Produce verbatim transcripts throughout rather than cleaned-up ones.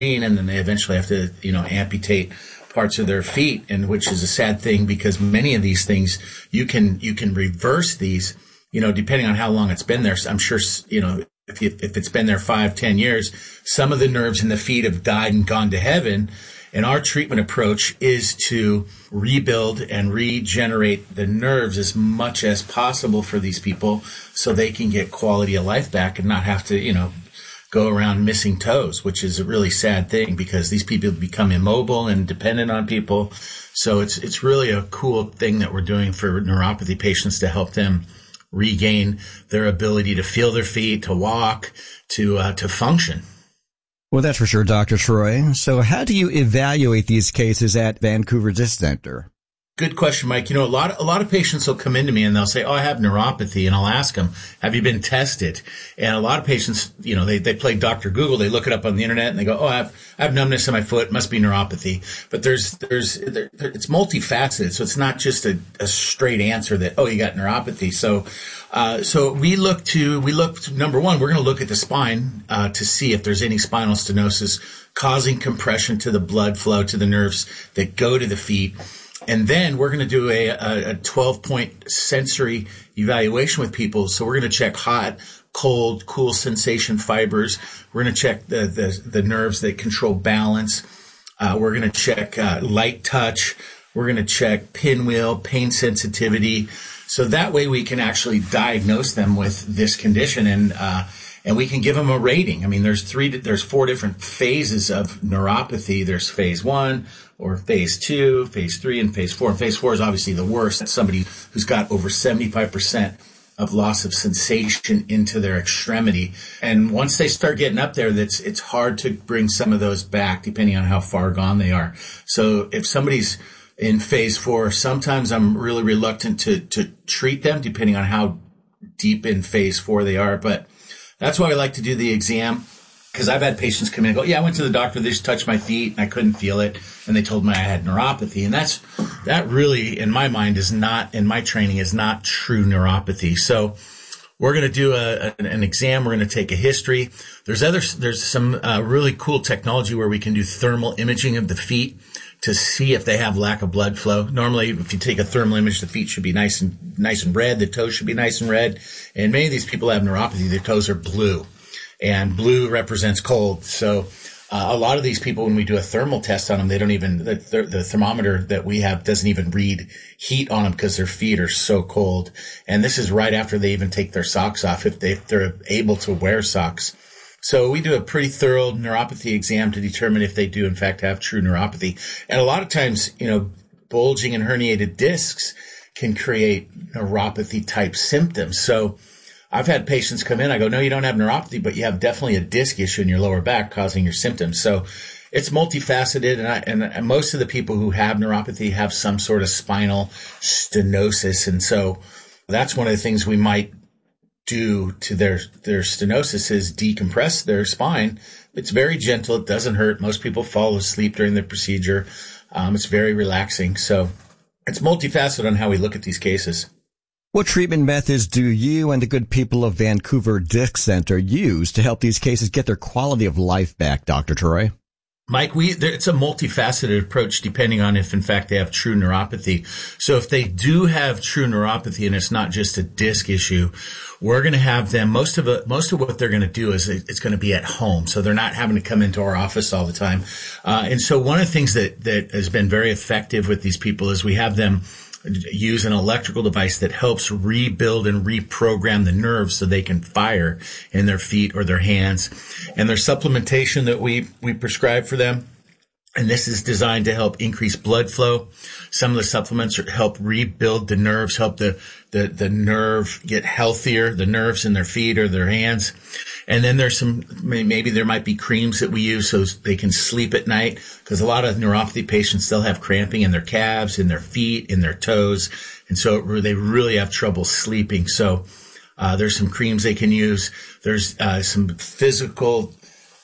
and then they eventually have to, you know, amputate parts of their feet, and which is a sad thing because many of these things you can you can reverse these, you know, depending on how long it's been there. I'm sure, you know, if you, if it's been there five, ten years, some of the nerves in the feet have died and gone to heaven. And our treatment approach is to rebuild and regenerate the nerves as much as possible for these people so they can get quality of life back and not have to, you know, go around missing toes, which is a really sad thing because these people become immobile and dependent on people. So it's it's really a cool thing that we're doing for neuropathy patients to help them regain their ability to feel their feet, to walk, to uh, to function. Well, that's for sure, Doctor Troy. So how do you evaluate these cases at Vancouver Disc Center? Good question, Mike. You know, a lot, a lot of patients will come into me and they'll say, oh, I have neuropathy. And I'll ask them, have you been tested? And a lot of patients, you know, they, they play Doctor Google. They look it up on the internet and they go, oh, I have, I have numbness in my foot. It must be neuropathy. But there's, there's, there, it's multifaceted. So it's not just a, a straight answer that, oh, you got neuropathy. So, uh, so we look to, we look to, number one, we're going to look at the spine, uh, to see if there's any spinal stenosis causing compression to the blood flow to the nerves that go to the feet. And then we're going to do a, a twelve-point sensory evaluation with people. So we're going to check hot, cold, cool sensation fibers. We're going to check the, the, the nerves that control balance. Uh, we're going to check uh, light touch. We're going to check pinwheel, pain sensitivity. So that way we can actually diagnose them with this condition and uh and we can give them a rating. I mean, there's three, there's four different phases of neuropathy. There's phase one or phase two, phase three, and phase four. And phase four is obviously the worst. That's somebody who's got over seventy-five percent of loss of sensation into their extremity. And once they start getting up there, that's, it's hard to bring some of those back depending on how far gone they are. So if somebody's in phase four, sometimes I'm really reluctant to, to treat them depending on how deep in phase four they are. But that's why I like to do the exam, because I've had patients come in and go, yeah, I went to the doctor, they just touched my feet and I couldn't feel it. And they told me I had neuropathy. And that's, that really, in my mind, is not, in my training, is not true neuropathy. So we're going to do a, an exam. We're going to take a history. There's other, there's some uh, really cool technology where we can do thermal imaging of the feet to see if they have lack of blood flow. Normally, if you take a thermal image, the feet should be nice and nice and red. The toes should be nice and red. And many of these people have neuropathy. Their toes are blue, and blue represents cold. So uh, a lot of these people, when we do a thermal test on them, they don't even the, the thermometer that we have doesn't even read heat on them because their feet are so cold. And this is right after they even take their socks off, if, they, if they're able to wear socks. So we do a pretty thorough neuropathy exam to determine if they do, in fact, have true neuropathy. And a lot of times, you know, bulging and herniated discs can create neuropathy-type symptoms. So I've had patients come in. I go, no, you don't have neuropathy, but you have definitely a disc issue in your lower back causing your symptoms. So it's multifaceted. And, I, and most of the people who have neuropathy have some sort of spinal stenosis. And so that's one of the things we might do to their, their stenosis is decompress their spine. It's very gentle. It doesn't hurt. Most people fall asleep during the procedure. Um, it's very relaxing. So it's multifaceted on how we look at these cases. What treatment methods do you and the good people of Vancouver Disc Center use to help these cases get their quality of life back, Doctor Troy? Mike, we, it's a multifaceted approach depending on if, in fact, they have true neuropathy. So if they do have true neuropathy and it's not just a disc issue, we're going to have them, most of it, most of what they're going to do is it's going to be at home. So they're not having to come into our office all the time. Uh, and so one of the things that, that has been very effective with these people is we have them use an electrical device that helps rebuild and reprogram the nerves so they can fire in their feet or their hands. And there's supplementation that we, we prescribe for them. And this is designed to help increase blood flow. Some of the supplements help rebuild the nerves, help the, the, the nerve get healthier, the nerves in their feet or their hands. And then there's some, maybe there might be creams that we use so they can sleep at night, because a lot of neuropathy patients still have cramping in their calves, in their feet, in their toes. And so they really have trouble sleeping. So, uh, there's some creams they can use. There's, uh, some physical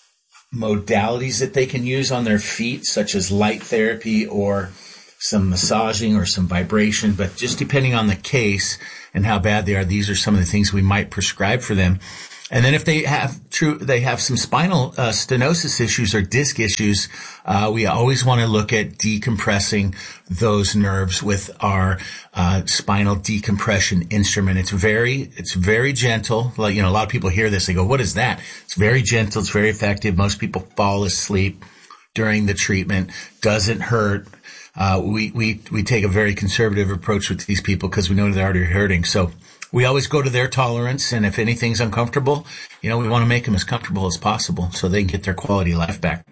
modalities that they can use on their feet, such as light therapy or some massaging or some vibration. But just depending on the case and how bad they are, these are some of the things we might prescribe for them. And then if they have true, they have some spinal uh, stenosis issues or disc issues, uh, we always want to look at decompressing those nerves with our uh, spinal decompression instrument. It's very, it's very gentle. Like, you know, a lot of people hear this, they go, "What is that?" It's very gentle. It's very effective. Most people fall asleep during the treatment. Doesn't hurt. Uh, we, we, we take a very conservative approach with these people because we know they're already hurting. So we always go to their tolerance, and if anything's uncomfortable, you know, we want to make them as comfortable as possible so they can get their quality of life back.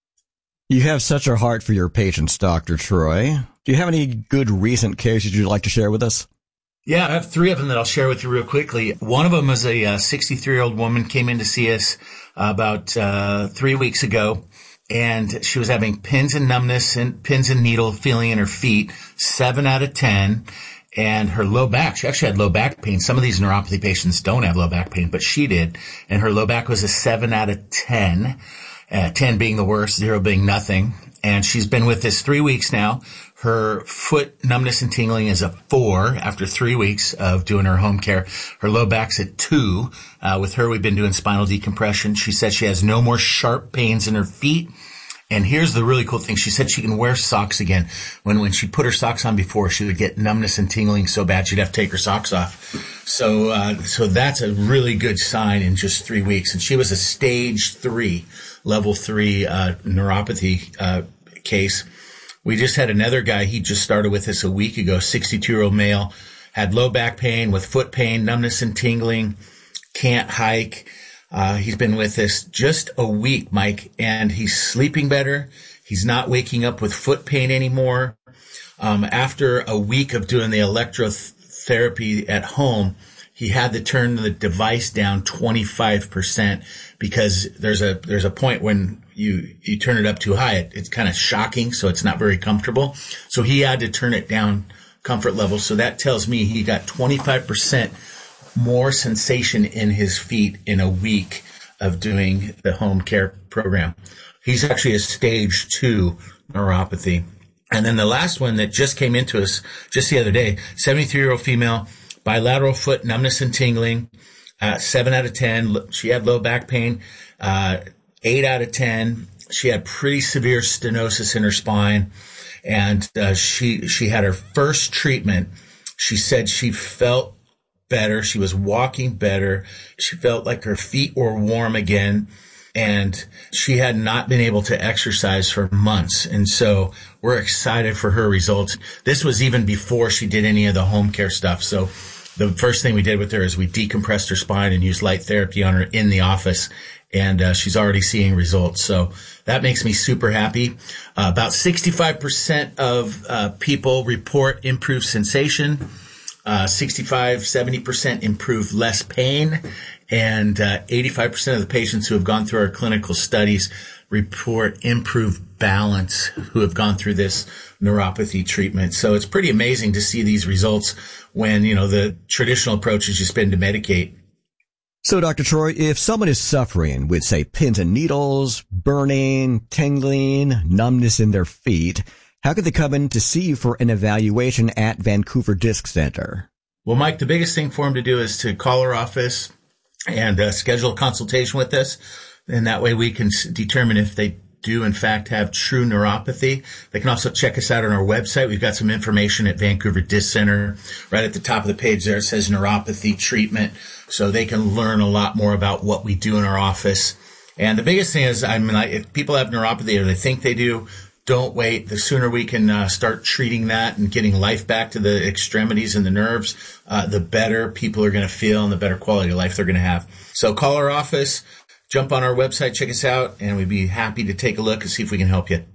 You have such a heart for your patients, Doctor Troy. Do you have any good recent cases you'd like to share with us? Yeah, I have three of them that I'll share with you real quickly. One of them was a sixty-three-year-old woman came in to see us about uh, three weeks ago, and she was having pins and numbness and pins and needle feeling in her feet, seven out of ten. And her low back, she actually had low back pain. Some of these neuropathy patients don't have low back pain, but she did. And her low back was a seven out of ten, uh, ten being the worst, zero being nothing. And she's been with us three weeks now. Her foot numbness and tingling is a four after three weeks of doing her home care. Her low back's at two. Uh, with her, we've been doing spinal decompression. She said she has no more sharp pains in her feet. And here's the really cool thing. She said she can wear socks again. When when she put her socks on before, she would get numbness and tingling so bad she'd have to take her socks off. So uh, so that's a really good sign in just three weeks. And she was a stage three, level three uh, neuropathy uh, case. We just had another guy. He just started with us a week ago, sixty-two-year-old male, had low back pain with foot pain, numbness and tingling, can't hike. Uh, he's been with us just a week, Mike, and he's sleeping better. He's not waking up with foot pain anymore. Um, after a week of doing the electrotherapy at home, he had to turn the device down twenty-five percent because there's a, there's a point when you, you turn it up too high. It, it's kind of shocking. So it's not very comfortable. So he had to turn it down comfort level. So that tells me he got twenty-five percent more sensation in his feet in a week of doing the home care program. He's actually a stage two neuropathy. And then the last one that just came into us just the other day, seventy-three-year-old female, bilateral foot numbness and tingling, uh, seven out of ten. She had low back pain, uh, eight out of ten. She had pretty severe stenosis in her spine. And, uh, she, she had her first treatment. She said she felt better. She was walking better. She felt like her feet were warm again. And she had not been able to exercise for months. And so we're excited for her results. This was even before she did any of the home care stuff. So the first thing we did with her is we decompressed her spine and used light therapy on her in the office. And uh, she's already seeing results. So that makes me super happy. Uh, about sixty-five percent of uh, people report improved sensation. Uh, sixty-five, seventy percent improved less pain, and uh, eighty-five percent of the patients who have gone through our clinical studies report improved balance who have gone through this neuropathy treatment. So it's pretty amazing to see these results when, you know, the traditional approach is just been to medicate. So, Doctor Troy, if someone is suffering with, say, pins and needles, burning, tingling, numbness in their feet, how could they come in to see you for an evaluation at Vancouver Disc Center? Well, Mike, the biggest thing for them to do is to call our office and uh, schedule a consultation with us. And that way we can s- determine if they do, in fact, have true neuropathy. They can also check us out on our website. We've got some information at Vancouver Disc Center. Right at the top of the page there, it says neuropathy treatment. So they can learn a lot more about what we do in our office. And the biggest thing is, I mean, like, if people have neuropathy or they think they do, don't wait. The sooner we can uh, start treating that and getting life back to the extremities and the nerves, uh, the better people are going to feel and the better quality of life they're going to have. So call our office, jump on our website, check us out, and we'd be happy to take a look and see if we can help you.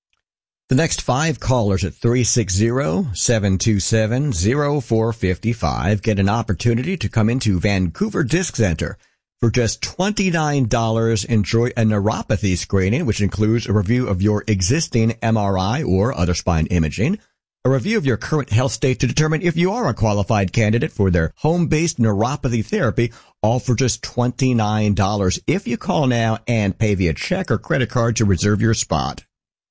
The next five callers at three six zero, seven two seven, zero four five five get an opportunity to come into Vancouver Disc Center. For just twenty-nine dollars, enjoy a neuropathy screening, which includes a review of your existing M R I or other spine imaging, a review of your current health state to determine if you are a qualified candidate for their home-based neuropathy therapy, all for just twenty-nine dollars if you call now and pay via check or credit card to reserve your spot.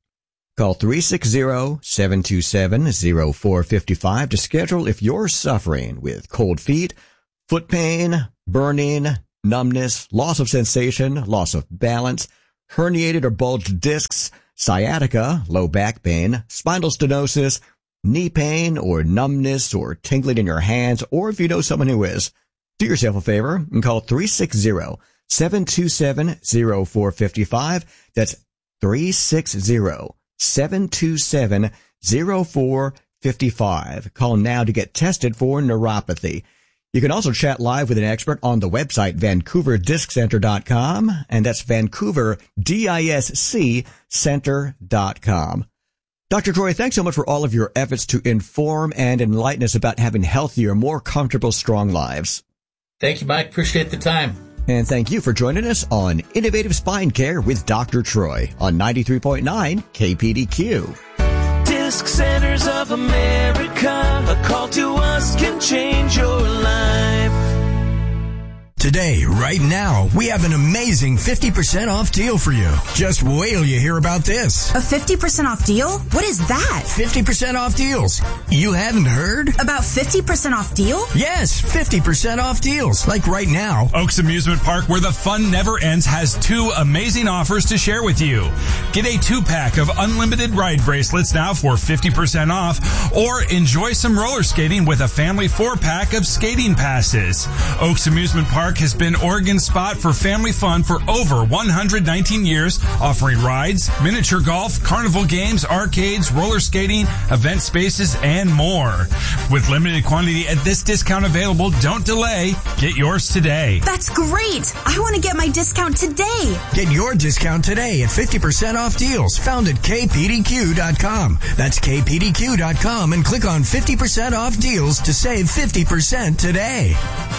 Call three six zero, seven two seven, zero four five five to schedule if you're suffering with cold feet, foot pain, burning, numbness, loss of sensation, loss of balance, herniated or bulged discs, sciatica, low back pain, spinal stenosis, knee pain or numbness or tingling in your hands, or if you know someone who is, do yourself a favor and call three six zero, seven two seven, zero four five five. That's three six zero, seven two seven, zero four five five. Call now to get tested for neuropathy. You can also chat live with an expert on the website Vancouver Disc Center dot com, and that's Vancouver D I S C Center dot com. Doctor Troy, thanks so much for all of your efforts to inform and enlighten us about having healthier, more comfortable, strong lives. Thank you, Mike. Appreciate the time. And thank you for joining us on Innovative Spine Care with Doctor Troy on ninety-three point nine K P D Q. Disc Centers of America, a call to us can change your life. Today, right now, we have an amazing fifty percent off deal for you. Just wait till you hear about this. A fifty percent off deal? What is that? fifty percent off deals. You haven't heard? About fifty percent off deal? Yes, fifty percent off deals. Like right now. Oaks Amusement Park, where the fun never ends, has two amazing offers to share with you. Get a two-pack of unlimited ride bracelets now for fifty percent off, or enjoy some roller skating with a family four-pack of skating passes. Oaks Amusement Park has been Oregon's spot for family fun for over one hundred nineteen years, offering rides, miniature golf, carnival games, arcades, roller skating, event spaces, and more. With limited quantity at this discount available, don't delay. Get yours today. That's great. I want to get my discount today. Get your discount today at fifty percent off deals found at K P D Q dot com. That's K P D Q dot com and click on fifty percent off deals to save fifty percent today.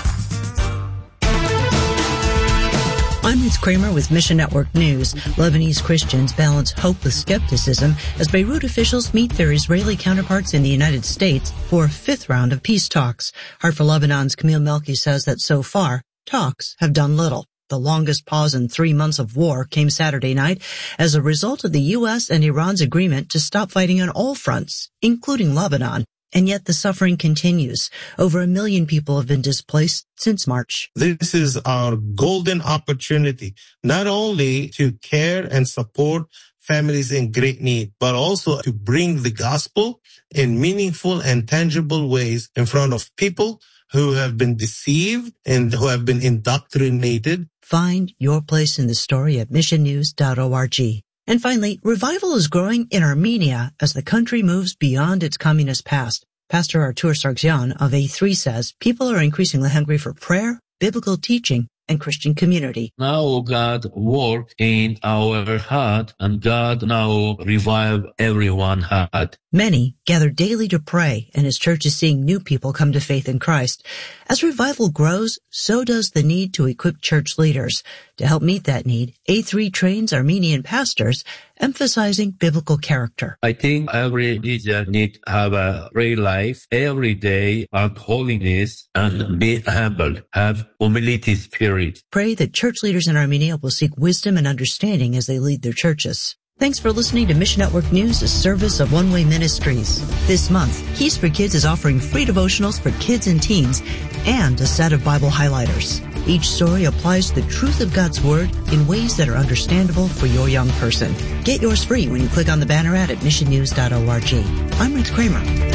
I'm Ruth Kramer with Mission Network News. Lebanese Christians balance hope with skepticism as Beirut officials meet their Israeli counterparts in the United States for a fifth round of peace talks. Heart for Lebanon's Camille Melki says that so far, talks have done little. The longest pause in three months of war came Saturday night as a result of the U S and Iran's agreement to stop fighting on all fronts, including Lebanon. And yet the suffering continues. Over a million people have been displaced since March. This is our golden opportunity, not only to care and support families in great need, but also to bring the gospel in meaningful and tangible ways in front of people who have been deceived and who have been indoctrinated. Find your place in the story at mission news dot org. And finally, revival is growing in Armenia as the country moves beyond its communist past. Pastor Artur Sargsyan of A three says people are increasingly hungry for prayer, biblical teaching, and Christian community. Now God work in our heart, and God now revive everyone's heart. Many gather daily to pray, and his church is seeing new people come to faith in Christ. As revival grows, so does the need to equip church leaders. To help meet that need, A three trains Armenian pastors, emphasizing biblical character. I think every leader need to have a real life every day of holiness and be humble, have humility spirit. Pray that church leaders in Armenia will seek wisdom and understanding as they lead their churches. Thanks for listening to Mission Network News, a service of One Way Ministries. This month, Keys for Kids is offering free devotionals for kids and teens and a set of Bible highlighters. Each story applies the truth of God's Word in ways that are understandable for your young person. Get yours free when you click on the banner ad at mission news dot org. I'm Ruth Kramer.